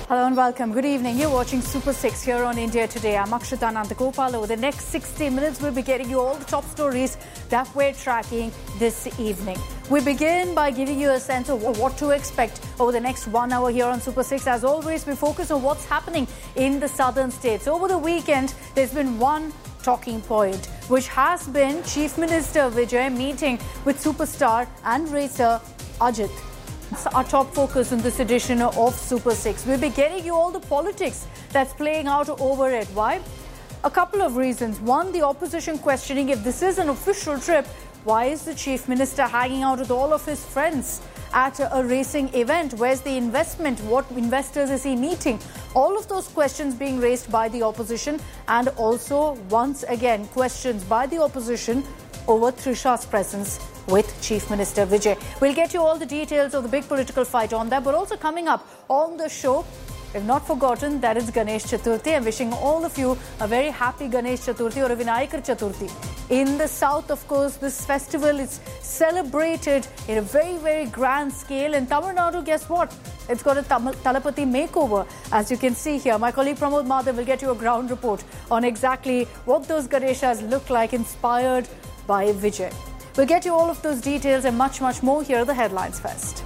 Hello and welcome. Good evening. You're watching Super 6 here on India Today. I'm Akshita Nandagopal. Over the next 60 minutes, we'll be getting you all the top stories that we're tracking this evening. We begin by giving you a sense of what to expect over the next 1 hour here on Super 6. As always, we focus on what's happening in the southern states. Over the weekend, there's been one talking point, which has been Chief Minister Vijay meeting with superstar and racer Ajit. That's our top focus in this edition of Super 6. We'll be getting you all the politics that's playing out over it. Why? A couple of reasons. One, the opposition questioning if this is an official trip, why is the Chief Minister hanging out with all of his friends at a racing event? Where's the investment? What investors is he meeting? All of those questions being raised by the opposition, and also, once again, questions by the opposition over Trisha's presence with Chief Minister Vijay. We'll get you all the details of the big political fight on that, but also coming up on the show, we've not forgotten that it's Ganesh Chaturthi. I'm wishing all of you a very happy Ganesh Chaturthi or a Vinayakar Chaturthi. In the south, of course, this festival is celebrated in a very, very grand scale. In Tamil Nadu, guess what? It's got a Talapati makeover, as you can see here. My colleague Pramod Madhav will get you a ground report on exactly what those Ganeshas look like, inspired by Vijay. We'll get you all of those details and much, much more. Here are the headlines first.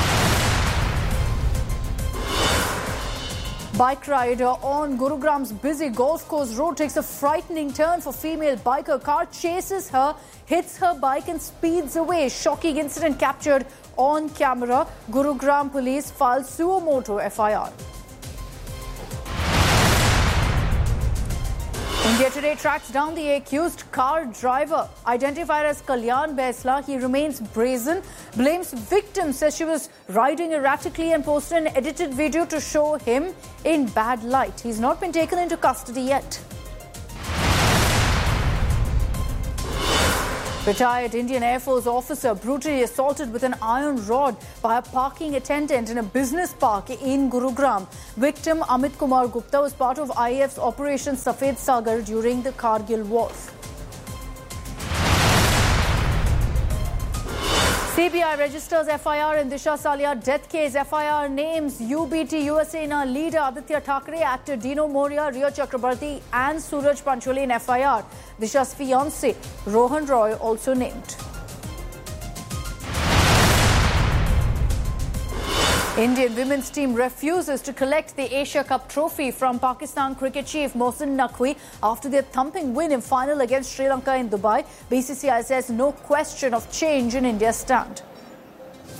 Bike rider on Gurugram's busy golf course road takes a frightening turn for female biker. Car chases her, hits her bike and speeds away. Shocking incident captured on camera. Gurugram police filed suo motu FIR. India Today tracks down the accused car driver. Identified as Kalyan Baisla, he remains brazen, blames victim, says she was riding erratically and posted an edited video to show him in bad light. He's not been taken into custody yet. Retired Indian Air Force officer brutally assaulted with an iron rod by a parking attendant in a business park in Gurugram. Victim Amit Kumar Gupta was part of IAF's Operation Safed Sagar during the Kargil War. CBI registers FIR in Disha Salia death case. FIR names UBT USA leader Aditya Thackeray, actor Dino Moria, Riya Chakrabarti and Suraj Pancholi in FIR. Disha's fiancé Rohan Roy also named. Indian women's team refuses to collect the Asia Cup trophy from Pakistan cricket chief Mohsin Naqvi after their thumping win in final against Sri Lanka in Dubai. BCCI says no question of change in India's stand.